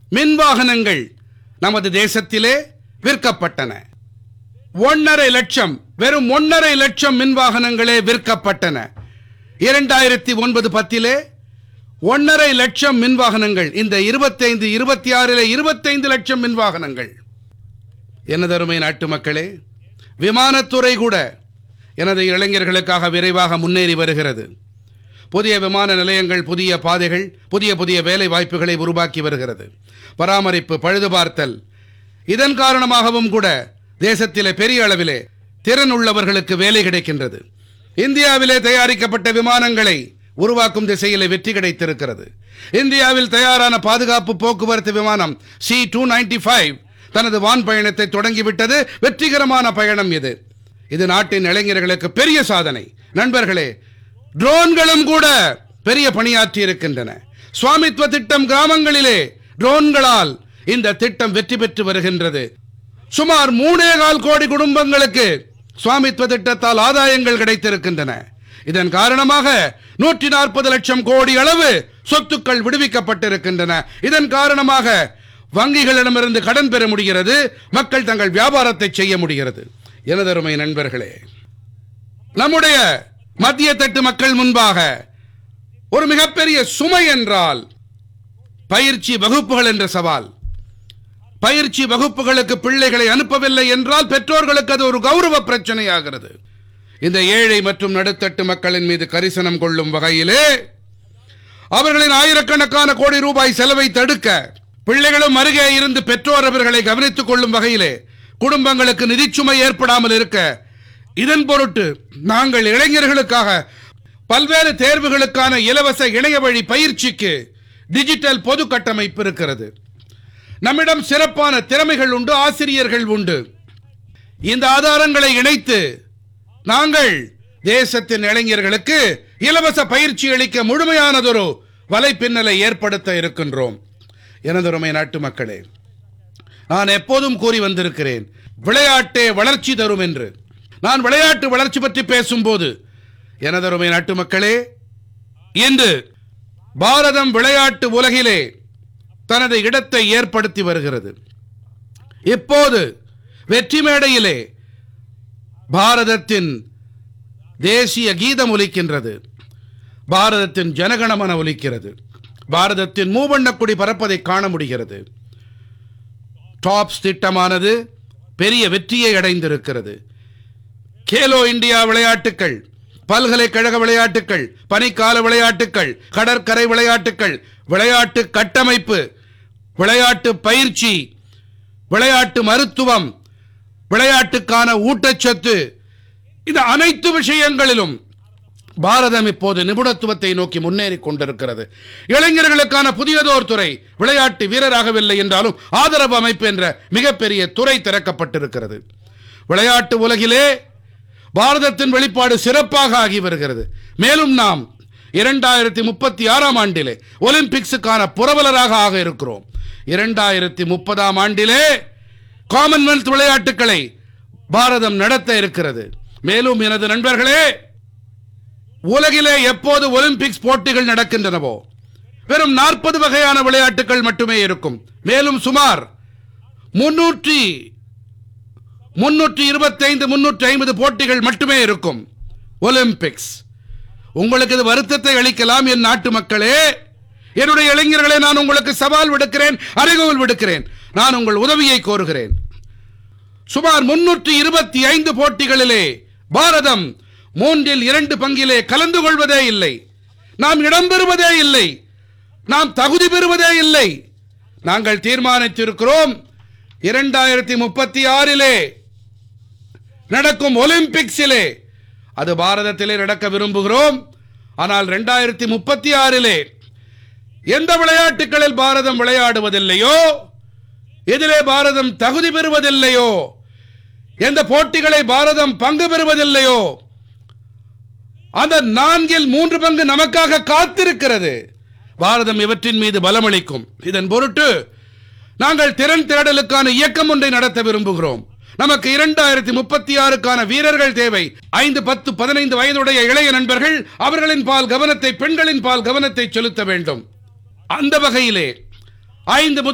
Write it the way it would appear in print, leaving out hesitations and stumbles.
மின்வாகனங்கள் நமது தேசத்திலே விற்கப்பட்டன. 1.5 லட்சம், வெறும் 1.5 லட்சம் மின்வாகனங்களே விற்கப்பட்டன. 2009-10 1.5 லட்சம் மின்வாகனங்கள். இந்த 25-26 25 லட்சம் மின்வாகனங்கள். எனதருமை நாட்டு மக்களே, விமானத்துறை கூட எனது இளைஞர்களுக்காக விரைவாக முன்னேறி வருகிறது. புதிய விமான நிலையங்கள், புதிய பாதைகள், புதிய புதிய வேலை வாய்ப்புகளை உருவாக்கி வருகிறது. பராமரிப்பு, பழுதுபார்த்தல், இதன் காரணமாகவும் கூட தேசத்திலே பெரிய அளவிலே திறன் உள்ளவர்களுக்கு வேலை கிடைக்கின்றது. இந்தியாவிலே தயாரிக்கப்பட்ட விமானங்களை உருவாக்கும் திசையிலே வெற்றி கிடைத்திருக்கிறது. இந்தியாவில் தயாரான பாதுகாப்பு போக்குவரத்து விமானம் C-295 தனது வான் பயணத்தை தொடங்கிவிட்டது. வெற்றிகரமான பயணம் இது. இது நாட்டின் இளைஞர்களுக்கு பெரிய சாதனை. நண்பர்களே, ட்ரோன்களும் கூட பெரிய பணியாற்றி இருக்கின்றன. சுவாமித்வ திட்டம் கிராமங்களிலே ட்ரோன்களால் இந்த திட்டம் வெற்றி பெற்று வருகின்றது. சுமார் 3.25 கோடி குடும்பங்களுக்கு சுவாமித்வ திட்டத்தால் ஆதாயங்கள் கிடைத்திருக்கின்றன. இதன் காரணமாக 140 லட்சம் கோடி அளவு சொத்துக்கள் விடுவிக்கப்பட்டிருக்கின்றன. இதன் காரணமாக வங்கிகளிடமிருந்து கடன் பெற முடிகிறது. மக்கள் தங்கள் வியாபாரத்தை செய்ய முடிகிறது. எனதருமை நண்பர்களே, நம்முடைய மத்திய தட்டு மக்கள் முன்பாக ஒரு மிகப்பெரிய சுமை என்றால் பயிற்சி வகுப்புகள் என்ற சவால். பயிற்சி வகுப்புகளுக்கு பிள்ளைகளை அனுப்பவில்லை என்றால் பெற்றோர்களுக்கு அது ஒரு கௌரவ பிரச்சனையாகிறது. இந்த ஏழை மற்றும் நடுத்தட்டு மக்களின் மீது கரிசனம் கொள்ளும் வகையிலே அவர்களின் ஆயிரக்கணக்கான கோடி ரூபாய் செலவை தடுக்க, பிள்ளைகளும் அருகே இருந்து பெற்றோர் அவர்களை கவனித்துக் கொள்ளும் வகையிலே குடும்பங்களுக்கு நிதிச்சுமை ஏற்படாமல் இருக்க, இதன் பொருட்டு நாங்கள் இளைஞர்களுக்காக பல்வேறு தேர்வுகளுக்கான இலவச இணைய வழி பயிற்சிக்கு டிஜிட்டல் பொது கட்டமைப்பு இருக்கிறது. நம்மிடம் சிறப்பான திறமைகள் உண்டு, ஆசிரியர்கள் உண்டு. இந்த ஆதாரங்களை இணைத்து நாங்கள் தேசத்தின் இளைஞர்களுக்கு இலவச பயிற்சி அளிக்க முழுமையானதொரு வலைப்பின்னலை ஏற்படுத்த இருக்கின்றோம். எனதருமை நாட்டு மக்களே, நான் எப்போதும் கூறி வந்திருக்கிறேன், விளையாட்டே வளர்ச்சி தரும் என்று. நான் விளையாட்டு வளர்ச்சி பற்றி பேசும்போது, எனதருமை நாட்டு மக்களே, இன்று பாரதம் விளையாட்டு உலகிலே தனது இடத்தை ஏற்படுத்தி வருகிறது. இப்போது வெற்றி மேடையிலே பாரதத்தின் தேசிய கீதம் ஒலிக்கின்றது, பாரதத்தின் ஜனகணமன ஒலிக்கிறது, பாரதத்தின் மூவண்ணக்குடி பறப்பதை காண முடிகிறது. டாப்ஸ் திட்டமானது பெரிய வெற்றியை அடைந்திருக்கிறது. கேலோ இந்தியா விளையாட்டுக்கள், பல்கலைக்கழக விளையாட்டுக்கள், பனிக்கால விளையாட்டுக்கள், கடற்கரை விளையாட்டுக்கள், விளையாட்டு கட்டமைப்பு, விளையாட்டு பயிற்சி, விளையாட்டு மருத்துவம், விளையாட்டுக்கான ஊட்டச்சத்து, இந்த அனைத்து விஷயங்களிலும் பாரதம் இப்போது நிபுணத்துவத்தை நோக்கி முன்னேறி கொண்டிருக்கிறது. இளைஞர்களுக்கான புதியதோர் துறை, விளையாட்டு வீரராகவில்லை என்றாலும் ஆதரவு அமைப்பு என்ற மிகப்பெரிய துறை திறக்கப்பட்டிருக்கிறது. விளையாட்டு உலகிலே பாரதத்தின் வெளிப்பாடு சிறப்பாக ஆகி வருகிறது. மேலும் நாம் 2036 ஆண்டிலே ஒலிம்பிக்ஸுக்கான புரவலராக ஆக இருக்கிறோம். 2030 ஆண்டிலே காமன்வெல்த் விளையாட்டுக்களை பாரதம் நடத்த இருக்கிறது. மேலும் எனது நண்பர்களே, உலகிலே எப்போது ஒலிம்பிக்ஸ் போட்டிகள் நடக்கின்றனவோ வெறும் 40 வகையான விளையாட்டுகள் மட்டுமே இருக்கும். மேலும் சுமார் 325-350 போட்டிகள் மட்டுமே இருக்கும். ஒலிம்பிக்ஸ் உங்களுக்கு இது வருத்தத்தை அளிக்கலாம். என் நாட்டு மக்களே, என்னுடைய இளைஞர்களே, நான் உங்களுக்கு சவால் விடுக்கிறேன், அறைகோல் விடுக்கிறேன். நான் உங்கள் உதவியை கோருகிறேன். சுமார் 325 போட்டிகளிலே பாரதம் 2/3 பங்கிலே கலந்து கொள்வதே இல்லை. நாம் இடம்பெறுவதே இல்லை. நாம் தகுதி பெறுவதே இல்லை. நாங்கள் தீர்மானித்திருக்கிறோம், 2036 நடக்கும் ஒலிம்பிக்ஸிலே அது பாரதத்திலே நடக்க விரும்புகிறோம். ஆனால் 2036 எந்த விளையாட்டுகளில் பாரதம் விளையாடுவதில்லையோ, எதிலே பாரதம் தகுதி பெறுவதில்லையோ, எந்த போட்டிகளை பாரதம் பங்கு பெறுவதில்லையோ, அந்த 4/3 பங்கு நமக்காக காத்திருக்கிறது. பாரதம் இவற்றின் மீது பலமளிக்கும். இதன் பொருட்டு நாங்கள் திறன் தேடலுக்கான இயக்கம் ஒன்றை நடத்த விரும்புகிறோம். நமக்கு 2036க்கான வீரர்கள் தேவை. 5, 10, 15 வயதுடைய இளைய நண்பர்கள் அவர்களின் பால் கவனத்தை, பெண்களின் பால் கவனத்தை செலுத்த வேண்டும். அந்த வகையிலே 5 முதல்